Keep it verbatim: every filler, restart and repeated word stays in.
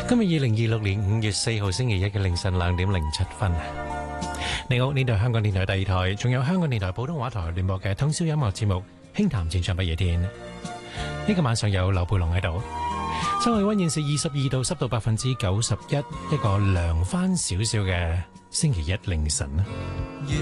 今日二零二六年五月四號星期一嘅凌晨兩點零七分。你好，呢度係香港電台第二台，仲有香港電台普通話台聯播嘅通宵音樂節目《輕談戰場不夜天》。呢個晚上有劉佩龍喺度，周氣溫現時二十二度，濕度百分之九十一，一個涼翻少少嘅星期一凌晨。